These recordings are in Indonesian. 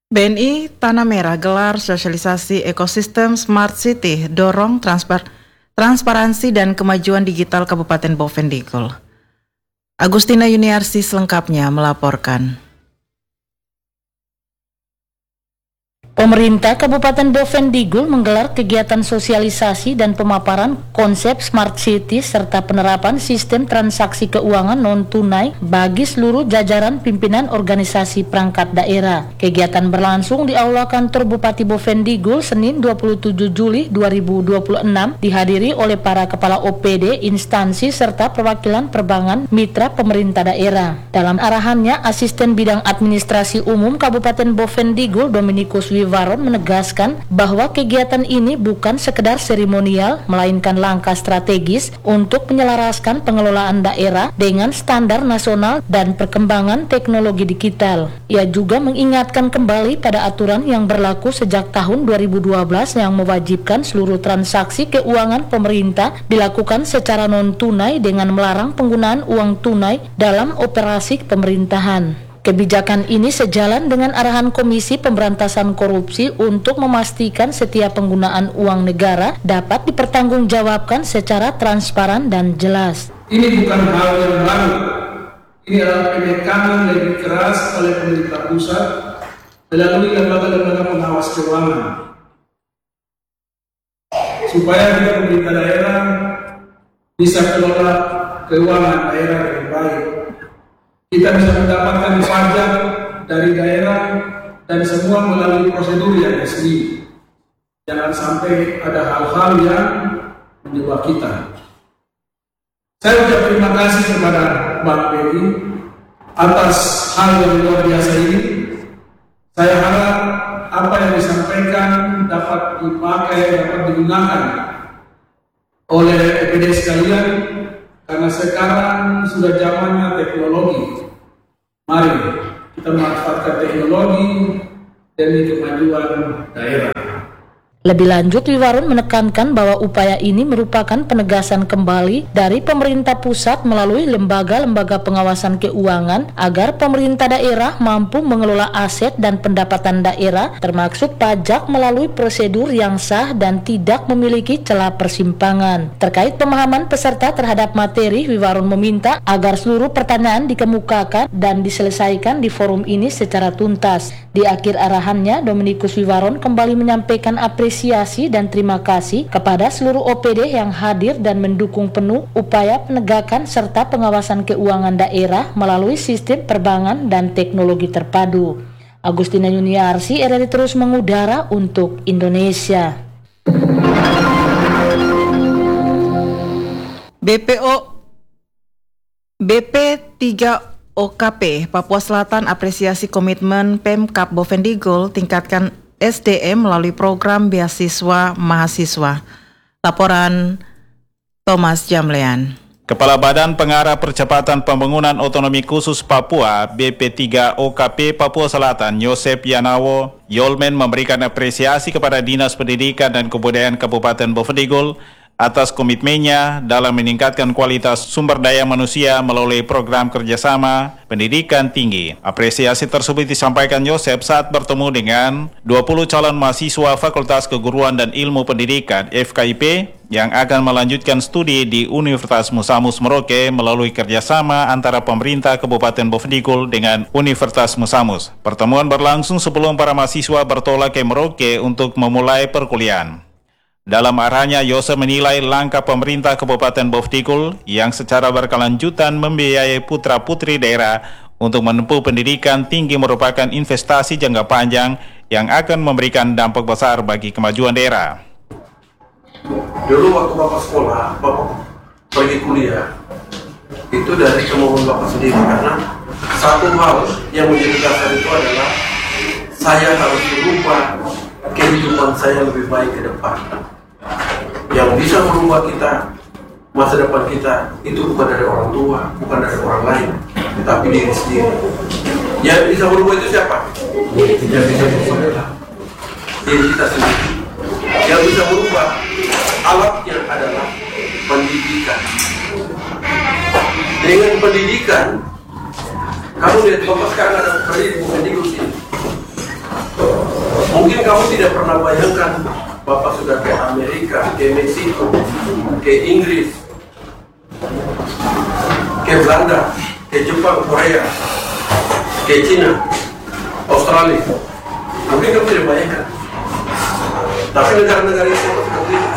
BNI Tanah Merah gelar sosialisasi ekosistem Smart City, dorong transparansi dan kemajuan digital Kabupaten Bovendigul. Agustina Yuniarsi selengkapnya melaporkan. Pemerintah Kabupaten Bovendigul menggelar kegiatan sosialisasi dan pemaparan konsep Smart City serta penerapan sistem transaksi keuangan non-tunai bagi seluruh jajaran pimpinan organisasi perangkat daerah. Kegiatan berlangsung di Aula Kantor Bupati Bovendigul Senin 27 Juli 2026 dihadiri oleh para kepala OPD, instansi serta perwakilan perbankan mitra pemerintah daerah. Dalam arahannya, Asisten Bidang Administrasi Umum Kabupaten Bovendigul Dominikus Wiwaron menegaskan bahwa kegiatan ini bukan sekedar seremonial, melainkan langkah strategis untuk menyelaraskan pengelolaan daerah dengan standar nasional dan perkembangan teknologi digital. Ia juga mengingatkan kembali pada aturan yang berlaku sejak tahun 2012 yang mewajibkan seluruh transaksi keuangan pemerintah dilakukan secara non-tunai dengan melarang penggunaan uang tunai dalam operasi pemerintahan. Kebijakan ini sejalan dengan arahan Komisi Pemberantasan Korupsi untuk memastikan setiap penggunaan uang negara dapat dipertanggungjawabkan secara transparan dan jelas. Ini bukan hal yang baru. Ini adalah penekanan lebih keras oleh pemerintah pusat melalui lembaga-lembaga pengawas keuangan, supaya juga pemerintah daerah bisa kelola keuangan daerah dengan baik. Kita bisa mendapatkan pajak dari daerah dan semua melalui prosedur yang resmi. Jangan sampai ada hal-hal yang menjebak kita. Saya ucap terima kasih kepada Bang BNI atas hal yang luar biasa ini. Saya harap apa yang disampaikan dapat dipakai, dapat digunakan oleh EPD sekalian, karena sekarang sudah zamannya teknologi. Mari kita memanfaatkan teknologi demi kemajuan daerah. Lebih lanjut, Wiwaron menekankan bahwa upaya ini merupakan penegasan kembali dari pemerintah pusat melalui lembaga-lembaga pengawasan keuangan agar pemerintah daerah mampu mengelola aset dan pendapatan daerah termasuk pajak melalui prosedur yang sah dan tidak memiliki celah persimpangan. Terkait pemahaman peserta terhadap materi, Wiwaron meminta agar seluruh pertanyaan dikemukakan dan diselesaikan di forum ini secara tuntas. Di akhir arahannya, Dominikus Wiwaron kembali menyampaikan apresiasi dan terima kasih kepada seluruh OPD yang hadir dan mendukung penuh upaya penegakan serta pengawasan keuangan daerah melalui sistem perbankan dan teknologi terpadu. Agustina Yuniarsi, RRI terus mengudara untuk Indonesia. BP3OKP Papua Selatan apresiasi komitmen Pemkab Bovendigul tingkatkan SDM melalui program beasiswa mahasiswa. Laporan Thomas Jamlean. Kepala Badan Pengarah Percepatan Pembangunan Otonomi Khusus Papua BP3OKP Papua Selatan Yosep Yanawo Yolmen memberikan apresiasi kepada Dinas Pendidikan dan Kebudayaan Kabupaten Bovendigul atas komitmennya dalam meningkatkan kualitas sumber daya manusia melalui program kerjasama pendidikan tinggi. Apresiasi tersebut disampaikan Yosep saat bertemu dengan 20 calon mahasiswa Fakultas Keguruan dan Ilmu Pendidikan FKIP yang akan melanjutkan studi di Universitas Musamus Merauke melalui kerjasama antara pemerintah Kabupaten Bovendigul dengan Universitas Musamus. Pertemuan berlangsung sebelum para mahasiswa bertolak ke Merauke untuk memulai perkuliahan. Dalam arahannya, Yosep menilai langkah pemerintah Kabupaten Bovendigul yang secara berkelanjutan membiayai putra-putri daerah untuk menempuh pendidikan tinggi merupakan investasi jangka panjang yang akan memberikan dampak besar bagi kemajuan daerah. Dulu waktu Bapak sekolah, Bapak pergi kuliah, itu dari kemauan Bapak sendiri, karena satu hal yang menjadi dasar itu adalah saya harus merubah kehidupan saya lebih baik ke depan. Yang bisa merubah kita, masa depan kita, itu bukan dari orang tua, bukan dari orang lain, tetapi diri sendiri. Yang bisa merubah itu siapa? Yang bisa merubah adalah diri kita sendiri. Yang bisa merubah alatnya adalah pendidikan. Dengan pendidikan, kamu lihat Bapak sekarang ada pendidik bukan di sini. pernah bayangkan Bapak sudah ke Amerika, ke Meksiko, ke Inggris, ke Belanda, ke Jepang, Korea, ke Cina, Australia. Mungkin kamu tidak bayangkan. Tapi negara-negara itu seperti itu.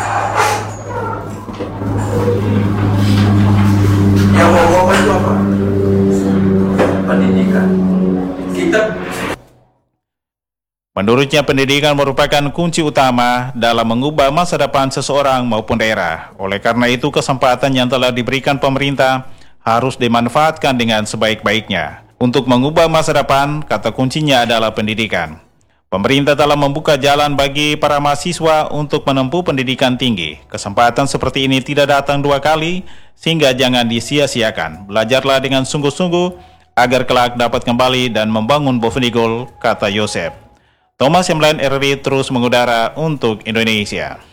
Yang mau itu apa? Pendidikan. Kita Menurutnya, pendidikan merupakan kunci utama dalam mengubah masa depan seseorang maupun daerah. Oleh karena itu, kesempatan yang telah diberikan pemerintah harus dimanfaatkan dengan sebaik-baiknya. Untuk mengubah masa depan, kata kuncinya adalah pendidikan. Pemerintah telah membuka jalan bagi para mahasiswa untuk menempuh pendidikan tinggi. Kesempatan seperti ini tidak datang dua kali, sehingga jangan disia-siakan. Belajarlah dengan sungguh-sungguh agar kelak dapat kembali dan membangun Bovendigul, kata Yosep. Thomas yang lain RRI terus mengudara untuk Indonesia.